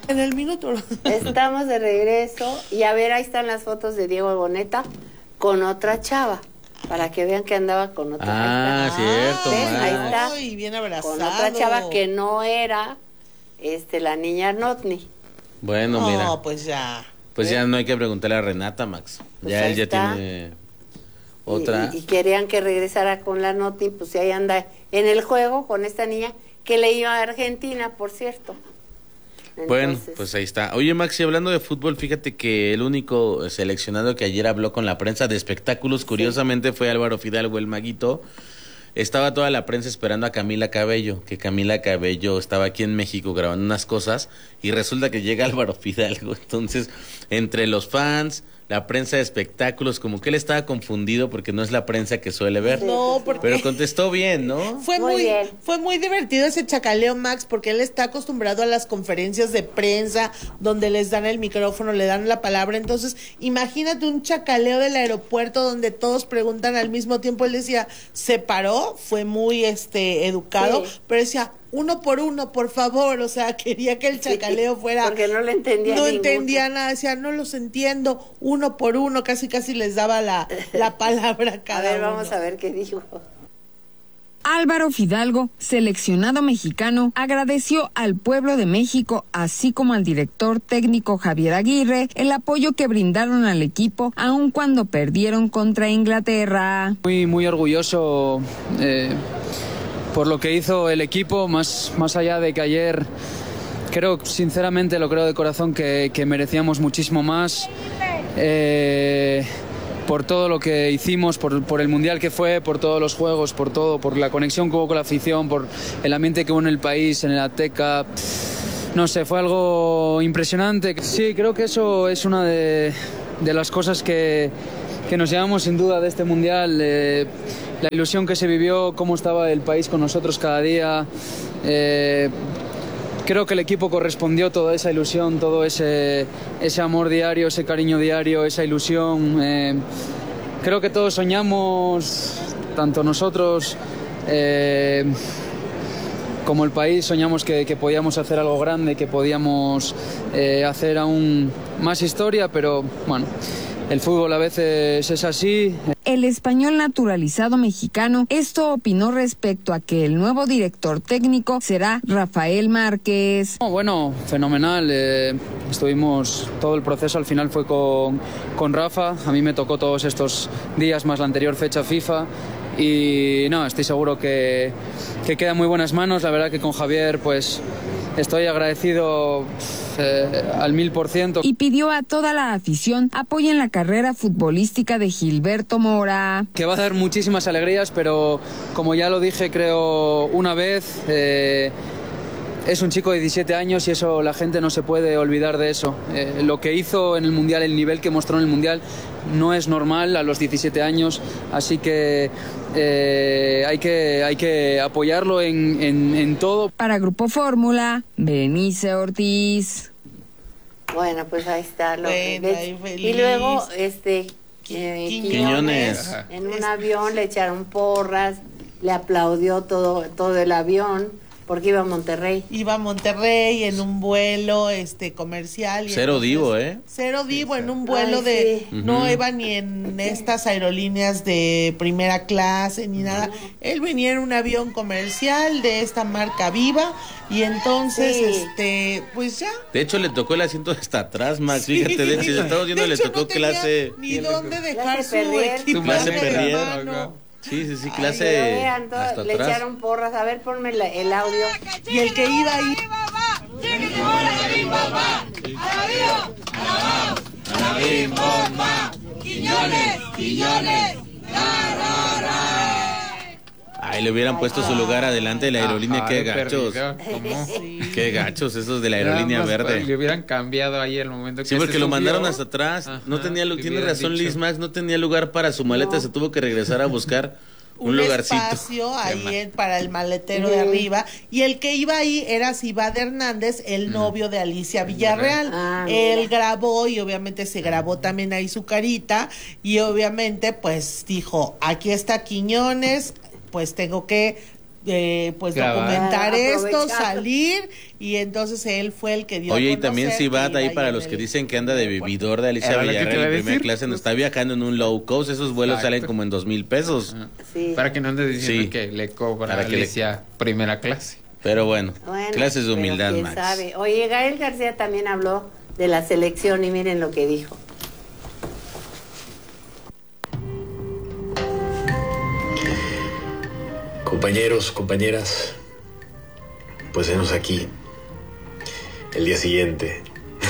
En el minuto. Estamos de regreso y a ver, ahí están las fotos de Diego Boneta con otra chava, para que vean que andaba con otra. Ah, cierto. Ahí está. Ay, bien abrazado. Con otra chava que no era la niña Notni. Bueno, mira. No, pues ya. Pues ya no hay que preguntarle a Renata, Max. Pues ya ahí él ya está. tiene otra. Y querían que regresara con la Notni, pues ahí anda en el juego con esta niña que le iba a Argentina, por cierto. Bueno, pues ahí está. Oye, Max, y hablando de fútbol, fíjate que el único seleccionado que ayer habló con la prensa de espectáculos, curiosamente, fue Álvaro Fidalgo, el maguito. Estaba toda la prensa esperando a Camila Cabello, que Camila Cabello estaba aquí en México grabando unas cosas, y resulta que llega Álvaro Fidalgo. Entonces, entre los fans, la prensa de espectáculos, como que él estaba confundido porque no es la prensa que suele ver. No, porque... Pero contestó bien, ¿no? Fue muy divertido ese chacaleo, Max, porque él está acostumbrado a las conferencias de prensa donde les dan el micrófono, le dan la palabra. Entonces, imagínate un chacaleo del aeropuerto donde todos preguntan al mismo tiempo. Él decía, se paró, fue muy educado, sí, pero decía, uno por uno, por favor. O sea, quería que el chacaleo fuera... Porque no le entendía No ninguno. entendía nada, decía, no los entiendo, uno por uno, casi les daba la palabra a cada uno. A ver, vamos a ver qué dijo. Álvaro Fidalgo, seleccionado mexicano, agradeció al pueblo de México, así como al director técnico Javier Aguirre, el apoyo que brindaron al equipo, aun cuando perdieron contra Inglaterra. Muy orgulloso por lo que hizo el equipo, más allá de que ayer, creo, sinceramente lo creo de corazón, que merecíamos muchísimo más. Por todo lo que hicimos, por el mundial que fue, por todos los juegos, por todo, por la conexión que hubo con la afición, por el ambiente que hubo en el país, en el Azteca. No sé, fue algo impresionante. Sí, creo que eso es una de las cosas que nos llevamos sin duda de este mundial. La ilusión que se vivió, cómo estaba el país con nosotros cada día. Creo que el equipo correspondió toda esa ilusión, todo ese amor diario, ese cariño diario, esa ilusión. Creo que todos soñamos, tanto nosotros como el país, soñamos que podíamos hacer algo grande, que podíamos hacer aún más historia, pero bueno, el fútbol a veces es así. El español naturalizado mexicano, esto opinó respecto a que el nuevo director técnico será Rafael Márquez. Bueno, fenomenal. Estuvimos, todo el proceso al final fue con Rafa. A mí me tocó todos estos días más la anterior fecha FIFA. Y no, estoy seguro que queda en muy buenas manos. La verdad que con Javier, pues estoy agradecido al 1000%. Y pidió a toda la afición apoyen la carrera futbolística de Gilberto Mora. Que va a dar muchísimas alegrías, pero como ya lo dije creo una vez, es un chico de 17 años y eso la gente no se puede olvidar de eso. Lo que hizo en el Mundial, el nivel que mostró en el Mundial, no es normal a los 17 años, así que hay que apoyarlo en todo. Para Grupo Fórmula, Berenice Ortiz. Bueno, pues ahí está. Y luego, Quiñones. En un avión le echaron porras, le aplaudió todo el avión, porque iba a Monterrey. Iba a Monterrey en un vuelo comercial. Y Cero divo, Cero divo en un vuelo no iba ni en estas aerolíneas de primera clase ni nada. Él venía en un avión comercial de esta marca Viva y entonces, pues ya. De hecho, le tocó el asiento hasta atrás, Max. Fíjate, de hecho, estamos viendo, le tocó no clase. Ni dónde dejar su equipaje, clase Perrier. hermano. Sí, clase hasta le atrás. echaron porras. A ver, ponme el audio. Y el que iba ahí. Ay, le hubieran puesto su lugar adelante de la aerolínea. Qué gachos. Qué gachos esos de la aerolínea verde. Le hubieran cambiado ahí el momento que sí, porque lo mandaron hasta atrás. Ajá, no tenía tiene razón Liz Max, no tenía lugar para su maleta, se tuvo que regresar a buscar un lugarcito. Espacio ahí para el maletero de arriba. Y el que iba ahí era Cibad Hernández, el novio de Alicia Villarreal. Él grabó y obviamente se grabó también ahí su carita. Y obviamente pues dijo, aquí está Quiñones, pues tengo que pues Grabar. documentar esto, Aprovechar. salir, y entonces él fue el que dio Oye, a y también conocer Sibat, que ahí iba para a ir los en que el dicen que anda de aeropuerto. vividor de Alicia Era lo que te Villarreal iba a en primera decir. clase, nos está viajando en un low cost, esos vuelos Exacto. salen como en 2,000 pesos. Sí. Para que no andes diciendo Sí. que le cobra Para a que le- Alicia primera clase. Pero bueno, Bueno, clases de pero humildad, quién Max. sabe. Oye, Gael García también habló de la selección y miren lo que dijo. Compañeros, compañeras, pues venos aquí, el día siguiente.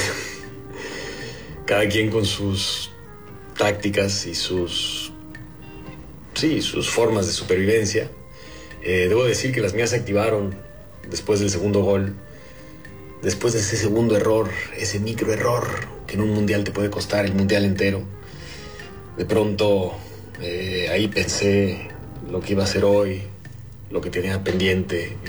Cada quien con sus tácticas y sus formas de supervivencia. Debo decir que las mías se activaron después del segundo gol, después de ese segundo error, ese micro error que en un mundial te puede costar el mundial entero. De pronto, ahí pensé lo que iba a hacer hoy, lo que tenía pendiente,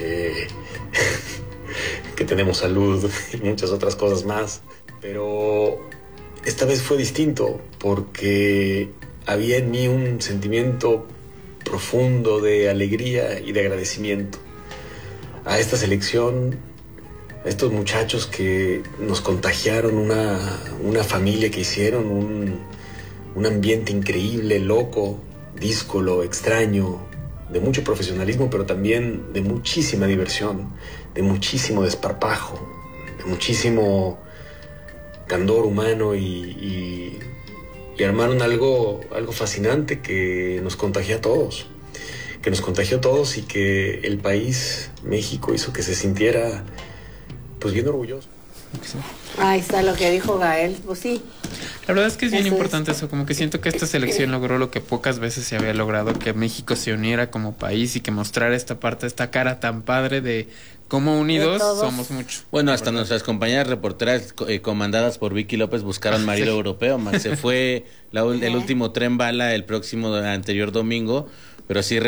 que tenemos salud y muchas otras cosas más. Pero esta vez fue distinto porque había en mí un sentimiento profundo de alegría y de agradecimiento a esta selección, a estos muchachos que nos contagiaron una familia que hicieron, un ambiente increíble, loco, díscolo, extraño, de mucho profesionalismo, pero también de muchísima diversión, de muchísimo desparpajo, de muchísimo candor humano y armaron algo fascinante que nos contagió a todos, y que el país, México, hizo que se sintiera pues bien orgulloso. Ahí está lo que dijo Gael. Pues sí. La verdad es que es bien Eso es. importante eso, como que siento que esta selección logró lo que pocas veces se había logrado, que México se uniera como país y que mostrara esta parte, esta cara tan padre de cómo unidos todos. somos mucho. Bueno, hasta nuestras compañeras reporteras comandadas por Vicky López buscaron marido europeo, Max. Se fue el último tren bala el anterior domingo, pero sí